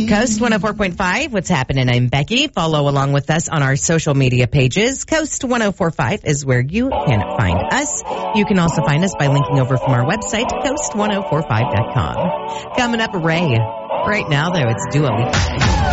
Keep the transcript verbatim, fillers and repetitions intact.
Coast one oh four point five, what's happening? I'm Becky. Follow along with us on our social media pages. Coast one oh four point five is where you can find us. You can also find us by linking over from our website, coast ten forty-five dot com. Coming up, Ray. Right now, though, it's Dua Lipa.